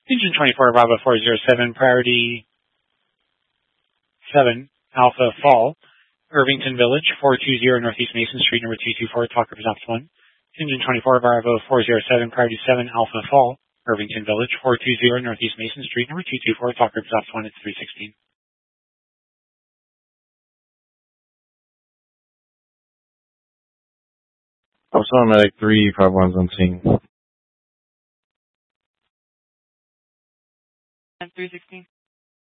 Engine 24 Bravo 407, priority 7, Alpha Fall, Irvington Village, 420 Northeast Mason Street, number 224, Talker Stops 1. Engine 24 Bravo 407, priority 7, Alpha Fall, Irvington Village, 420 Northeast Mason Street, number 224, Talker Stops 1, it's 316. Also, I'm at 351's on scene. 316.